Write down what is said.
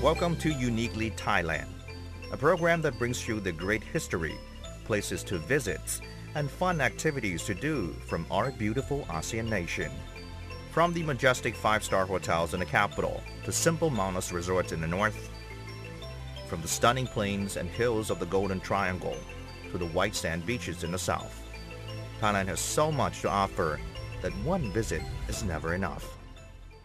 Welcome to Uniquely Thailand, a program that brings you the great history, places to visit, and fun activities to do from our beautiful ASEAN nation. From the majestic five-star hotels in the capital to simple wellness resorts in the north, from the stunning plains and hills of the Golden Triangle to the white sand beaches in the south, Thailand has so much to offer that one visit is never enough.